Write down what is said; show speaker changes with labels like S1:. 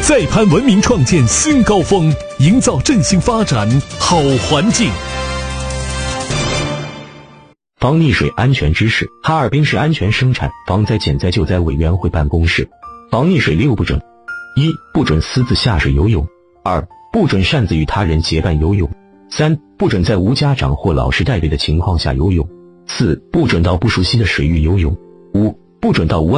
S1: 在攀文明创建新高峰，营造振兴发展好环境。
S2: 防溺水安全知识：哈尔滨市安全生产防灾减灾救灾委员会办公室。防溺水6不准：一、不准私自下水游泳；二、不准擅自与他人结伴游泳；三、不准在无家长或老师带队的情况下游泳；四、不准到不熟悉的水域游泳；五、不准到无